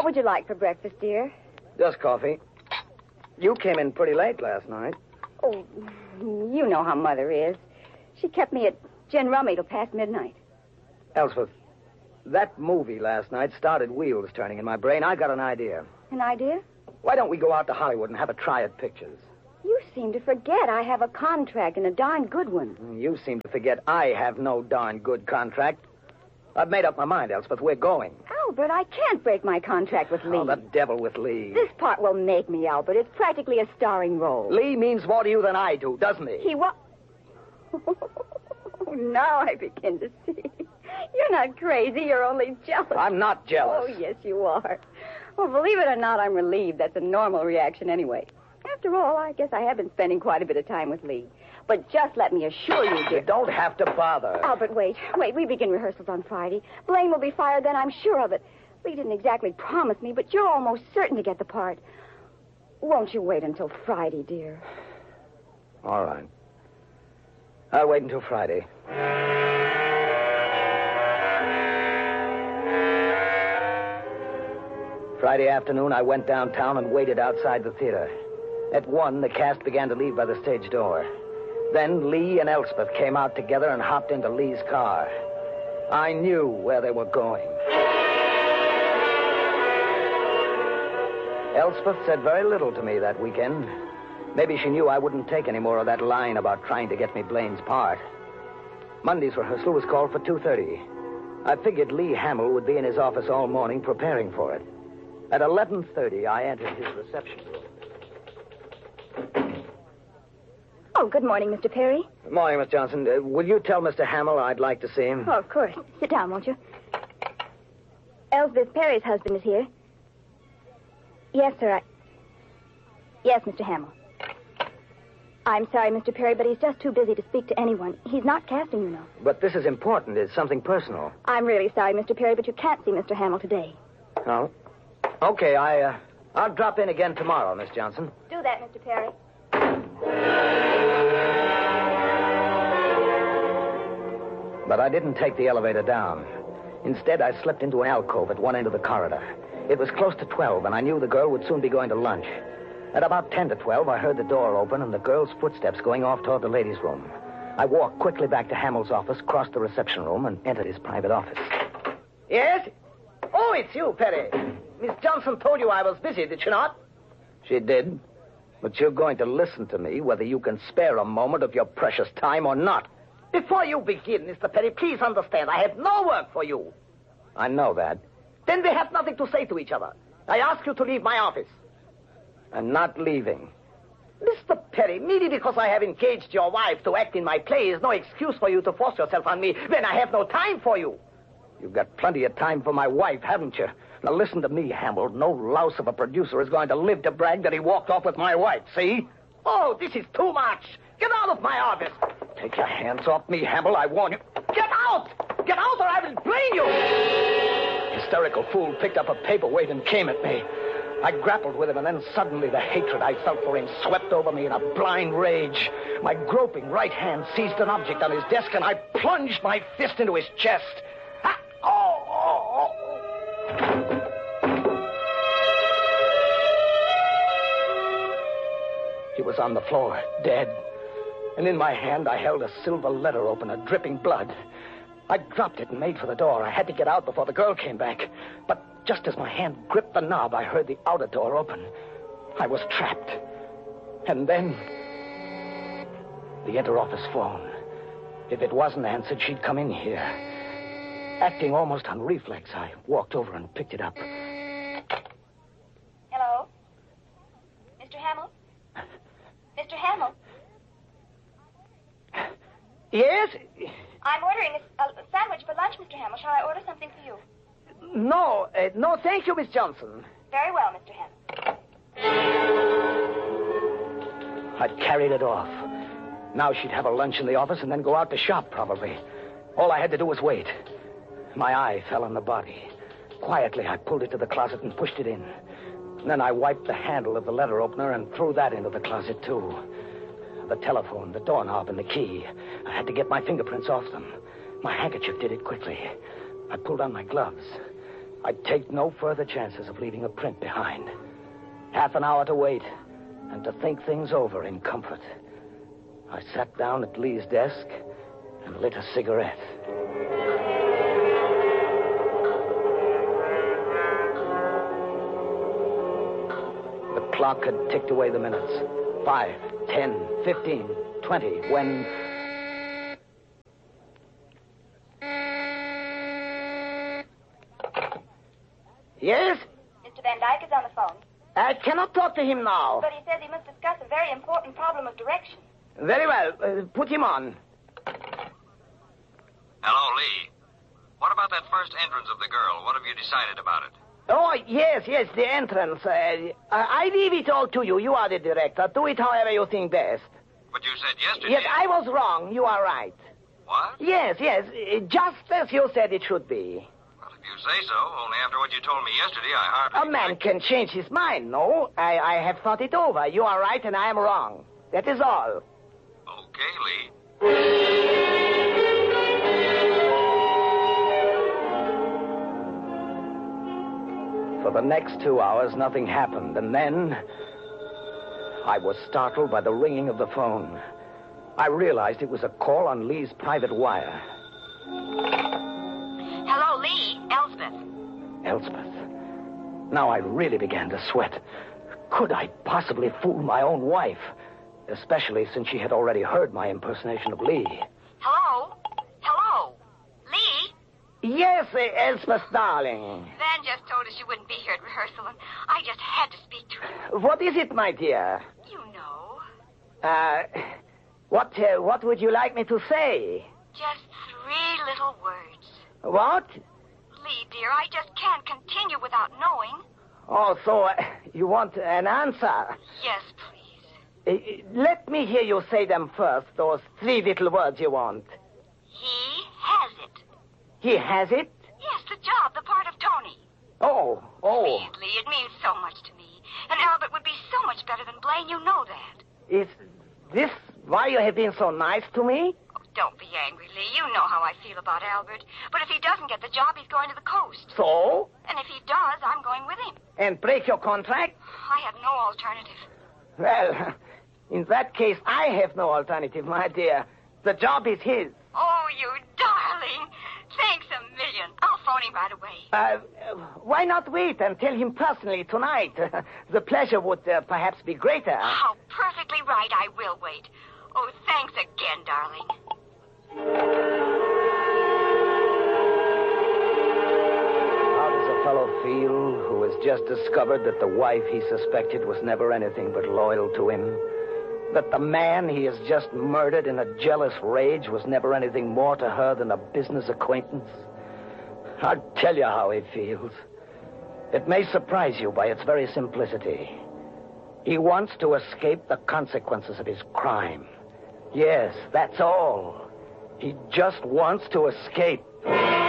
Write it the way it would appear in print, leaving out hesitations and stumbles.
What would you like for breakfast, dear? Just coffee. You came in pretty late last night. Oh, you know how Mother is. She kept me at gin rummy till past midnight. Elspeth, that movie last night started wheels turning in my brain. I got an idea. An idea? Why don't we go out to Hollywood and have a try at pictures? You seem to forget I have a contract and a darn good one. You seem to forget I have no darn good contract. I've made up my mind, Elspeth. We're going. Albert, I can't break my contract with Lee. Oh, the devil with Lee. This part will make me, Albert. It's practically a starring role. Lee means more to you than I do, doesn't he? He what? Now I begin to see. You're not crazy. You're only jealous. I'm not jealous. Oh, yes, you are. Well, believe it or not, I'm relieved. That's a normal reaction anyway. After all, I guess I have been spending quite a bit of time with Lee. But just let me assure you, dear. You don't have to bother. Albert, wait. We begin rehearsals on Friday. Blaine will be fired then, I'm sure of it. Lee didn't exactly promise me, but you're almost certain to get the part. Won't you wait until Friday, dear? All right. I'll wait until Friday. Friday afternoon, I went downtown and waited outside the theater. At 1, the cast began to leave by the stage door. Then Lee and Elspeth came out together and hopped into Lee's car. I knew where they were going. Elspeth said very little to me that weekend. Maybe she knew I wouldn't take any more of that line about trying to get me Blaine's part. Monday's rehearsal was called for 2:30. I figured Lee Hamill would be in his office all morning preparing for it. At 11:30, I entered his reception room. Oh, good morning, Mr. Perry. Good morning, Miss Johnson. Will you tell Mr. Hamill I'd like to see him? Oh, of course. Sit down, won't you? Elsbeth Perry's husband is here. Yes, sir, Yes, Mr. Hamill. I'm sorry, Mr. Perry, but he's just too busy to speak to anyone. He's not casting, you know. But this is important. It's something personal. I'm really sorry, Mr. Perry, but you can't see Mr. Hamill today. Oh? Okay, I'll drop in again tomorrow, Miss Johnson. Do that, Mr. Perry. But I didn't take the elevator down. Instead, I slipped into an alcove at one end of the corridor. It was close to 12, and I knew the girl would soon be going to lunch. At about 10 to 12, I heard the door open and the girl's footsteps going off toward the ladies' room. I walked quickly back to Hamill's office, crossed the reception room, and entered his private office. Yes? Oh, it's you, Perry. Miss Johnson told you I was busy, did she not? She did. But you're going to listen to me whether you can spare a moment of your precious time or not. Before you begin, Mr. Perry, please understand, I have no work for you. I know that. Then we have nothing to say to each other. I ask you to leave my office. I'm not leaving. Mr. Perry, merely because I have engaged your wife to act in my play is no excuse for you to force yourself on me when I have no time for you. You've got plenty of time for my wife, haven't you? Now listen to me, Hamill. No louse of a producer is going to live to brag that he walked off with my wife, see? Oh, this is too much. Get out of my office. Take your hands off me, Hamill, I warn you. Get out! Get out or I will brain you! Hysterical fool picked up a paperweight and came at me. I grappled with him, and then suddenly the hatred I felt for him swept over me in a blind rage. My groping right hand seized an object on his desk, and I plunged my fist into his chest. Ah! Oh! He was on the floor, dead. And in my hand, I held a silver letter opener, dripping blood. I dropped it and made for the door. I had to get out before the girl came back. But just as my hand gripped the knob, I heard the outer door open. I was trapped. And then the inter-office phone. If it wasn't answered, she'd come in here. Acting almost on reflex, I walked over and picked it up. Hello? Mr. Hamill? Mr. Hamill? Yes? I'm ordering a sandwich for lunch, Mr. Hamill. Shall I order something for you? No, thank you, Miss Johnson. Very well, Mr. Hamill. I'd carried it off. Now she'd have a lunch in the office and then go out to shop, probably. All I had to do was wait. My eye fell on the body. Quietly, I pulled it to the closet and pushed it in. Then I wiped the handle of the letter opener and threw that into the closet, too. The telephone, the doorknob, and the key. I had to get my fingerprints off them. My handkerchief did it quickly. I pulled on my gloves. I'd take no further chances of leaving a print behind. Half an hour to wait, and to think things over in comfort. I sat down at Lee's desk and lit a cigarette. The clock had ticked away the minutes. 5, 10, 15, 20, when... Yes? Mr. Van Dyke is on the phone. I cannot talk to him now. But he says he must discuss a very important problem of direction. Very well. Put him on. Hello, Lee. What about that first entrance of the girl? What have you decided about it? Oh, yes, the entrance. I leave it all to you. You are the director. Do it however you think best. But you said yesterday... Yes, I was wrong. You are right. What? Yes. Just as you said it should be. Well, if you say so, only after what you told me yesterday, I hardly... A man can change his mind, no? I have thought it over. You are right and I am wrong. That is all. Okay, Lee. For the next 2 hours, nothing happened. And then I was startled by the ringing of the phone. I realized it was a call on Lee's private wire. Hello, Lee. Elspeth. Elspeth. Now I really began to sweat. Could I possibly fool my own wife? Especially since she had already heard my impersonation of Lee. Hello? Hello? Lee? Yes, Elspeth, darling. Van just told us you wouldn't be here at rehearsal, and I just had to speak to you. What is it, my dear? You know. What would you like me to say? Just 3 little words. What? Lee, dear, I just can't continue without knowing. Oh, so you want an answer? Yes, please. Let me hear you say them first, those 3 little words you want. He has it. He has it? Yes, the job, the part of Tony. Oh. Please, Lee, it means so much to me. And Albert would be so much better than Blaine, you know that. Is this why you have been so nice to me? Oh, don't be angry, Lee. You know how I feel about Albert. But if he doesn't get the job, he's going to the coast. So? And if he does, I'm going with him. And break your contract? I have no alternative. Well, in that case, I have no alternative, my dear. The job is his. Oh, you darling. Thanks a million. I'll phone him right away. Why not wait and tell him personally tonight? The pleasure would perhaps be greater. How perfectly right. I will wait. Oh, thanks again, darling. How does a fellow feel who has just discovered that the wife he suspected was never anything but loyal to him? That the man he has just murdered in a jealous rage was never anything more to her than a business acquaintance? I'll tell you how he feels. It may surprise you by its very simplicity. He wants to escape the consequences of his crime. Yes, that's all. He just wants to escape.